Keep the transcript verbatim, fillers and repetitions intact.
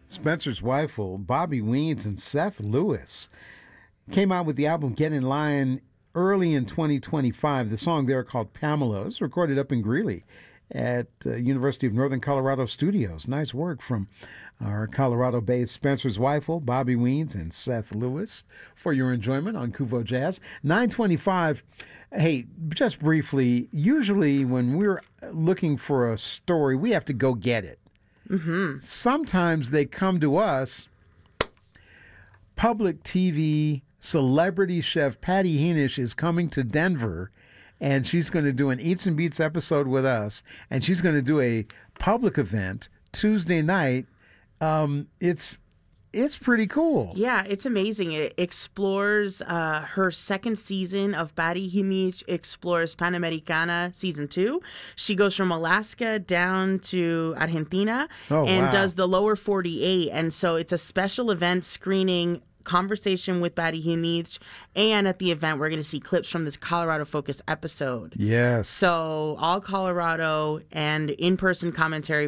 Spencer's Wifle, Bobby Weeds, and Seth Lewis came out with the album Get in Line early in twenty twenty-five. The song there called Pamela was recorded up in Greeley at uh, University of Northern Colorado Studios. Nice work from our Colorado-based Spencer's Wifle, Bobby Weeds, and Seth Lewis for your enjoyment on Kuvo Jazz. nine twenty-five. Hey, just briefly, usually when we're looking for a story, we have to go get it. Mm-hmm. Sometimes they come to us. Public T V celebrity chef Patty Heenish is coming to Denver, and she's going to do an Eats and Beats episode with us, and she's going to do a public event Tuesday night. Um, it's it's pretty cool. Yeah, it's amazing. It explores uh, her second season of Patty Heenish explores Panamericana season two. She goes from Alaska down to Argentina Oh, and wow. does the lower forty-eight. And so it's a special event screening conversation with Patty Heenish. And at the event, we're going to see clips from this Colorado Focus episode. Yes. So all Colorado and in-person commentary